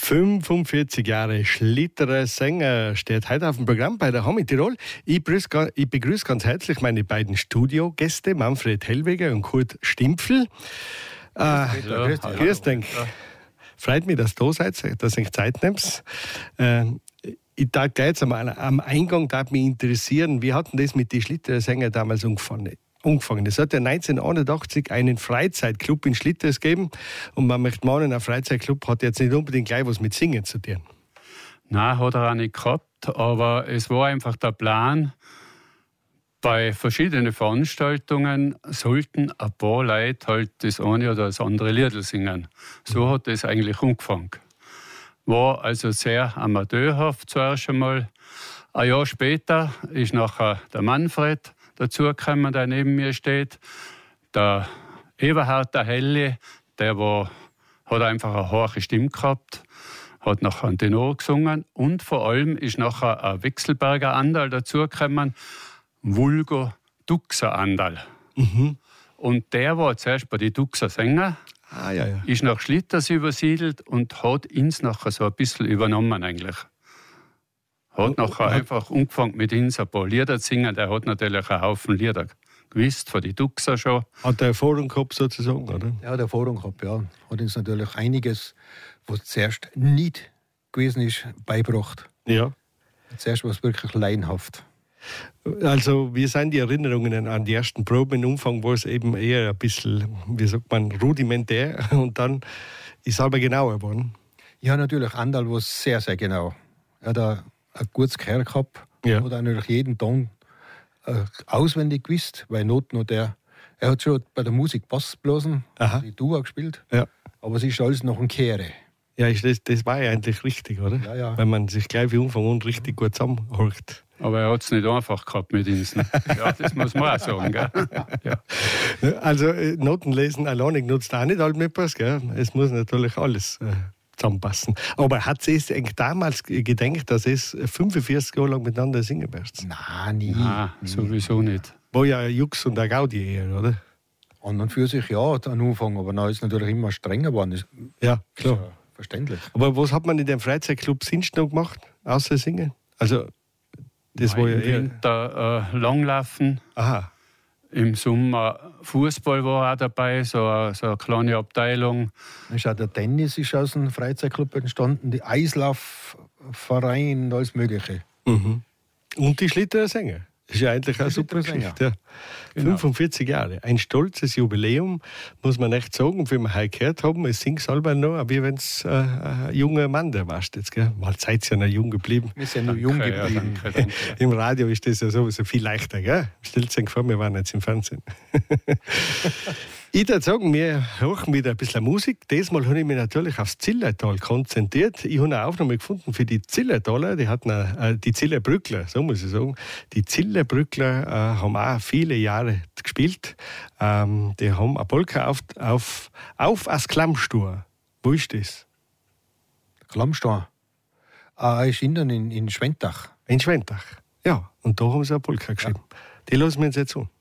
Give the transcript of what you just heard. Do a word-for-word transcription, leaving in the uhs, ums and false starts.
fünfundvierzig Jahre Schlitterer Sänger steht heute auf dem Programm bei der H A M in Tirol. Ich begrüße, ich begrüße ganz herzlich meine beiden Studiogäste, Manfred Hellweger und Kurt Stimpfl. Äh, ja, grüß dich. Freut mich, dass du da seid, dass ihr Zeit nehmt. Äh, ich darf gleich jetzt einmal am Eingang darf mich interessieren, wie hat denn das mit den Schlitterer Sängern damals angefangen? Angefangen. Es hat ja neunzehnhunderteinundachtzig einen Freizeitclub in Schlitters gegeben und man möchte meinen, ein Freizeitclub hat jetzt nicht unbedingt gleich was mit Singen zu tun. Nein, hat er auch nicht gehabt, aber es war einfach der Plan, bei verschiedenen Veranstaltungen sollten ein paar Leute halt das eine oder das andere Liedl singen. So hat es eigentlich angefangen. War also sehr amateurhaft zuerst einmal. Ein Jahr später ist nachher der Manfred dazugekommen, der neben mir steht. Der Eberhard, der Helle, der war, hat einfach eine hohe Stimme gehabt, hat nachher einen Tenor gesungen und vor allem ist nachher ein Wechselberger Andal dazugekommen, Vulgo Duxer Andal. Mhm. Und der war zuerst bei den Duxer Sänger, ah, ja, ja. ist nach Schlitters übersiedelt und hat uns nachher so ein bisschen übernommen eigentlich. Hat nachher hat einfach angefangen mit uns ein paar Lieder zu singen. Der hat natürlich einen Haufen Lieder gewusst, von den Duxer schon. Hat er Erfahrung gehabt sozusagen, oder? Ja, der Erfahrung gehabt, ja. Hat uns natürlich einiges, was zuerst nicht gewesen ist, beigebracht. Ja. Zuerst war es wirklich laienhaft. Also, wie sind die Erinnerungen an die ersten Proben? Im Umfang war es eben eher ein bisschen, wie sagt man, rudimentär und dann ist es aber genauer geworden. Ja, natürlich, Andal war sehr, sehr genau. Er hat ein, ein gutes Kerl gehabt, ja. Hat natürlich jeden Ton äh, auswendig gewusst, weil Not noch der, er hat schon bei der Musik Bass geblasen, die Dua gespielt, ja. Aber es ist alles noch ein Kehre. Ja, das, das war ja eigentlich richtig, oder? Ja, ja. Wenn man sich gleich wie Umfang und richtig gut zusammenholt. Aber er hat es nicht einfach gehabt mit uns. Ne? Ja, das muss man auch sagen. Gell? Ja. Also Notenlesen alleine nutzt auch nicht allem etwas. Gell? Es muss natürlich alles äh, zusammenpassen. Aber hat es eigentlich damals gedacht, dass es fünfundvierzig Jahre lang miteinander singen wirst? Nein, nie. Nein, sowieso nicht. War ja Jux und eine Gaudi eher, oder? Und dann für sich ja am Anfang, aber dann ist es natürlich immer strenger geworden. Das ja, klar. Ist ja verständlich. Aber was hat man in dem Freizeitclub sonst noch gemacht, außer singen? Also das Nein, war ja im eher... Winter äh, Langlaufen. Aha. Im Sommer Fußball war auch dabei, so eine, so eine kleine Abteilung. Ist auch der Tennis ist aus dem Freizeitclub entstanden, die Eislaufverein und alles Mögliche. Mhm. Und die Schlitterer Sänger. Das ist ja eigentlich eine super Geschichte. Ja. Genau. fünfundvierzig Jahre. Ein stolzes Jubiläum, muss man echt sagen. Und wie wir heute gehört haben, es singt selber noch, wie wenn es äh, ein junger Mann der warst jetzt. Gell? Mal seid ihr ja noch jung geblieben. Wir sind noch jung geblieben. Ja, danke, danke. Im Radio ist das ja sowieso viel leichter. Gell? Stellt euch vor, wir waren jetzt im Fernsehen. Ich würde sagen, wir hören wieder ein bisschen Musik. Diesmal habe ich mich natürlich aufs Zillertal konzentriert. Ich habe eine Aufnahme gefunden für die Zillertaler. Die hatten eine, die Zillerbrückler, so muss ich sagen. Die Zillerbrückler äh, haben auch viele Jahre gespielt. Ähm, die haben eine Polka auf, auf, auf als Klammstur. Wo ist das? Klammstor. Ah, ist innen in, in Schwentach. In Schwentach, ja. Und da haben sie eine Polka geschrieben. Ja. Die lassen wir uns jetzt an.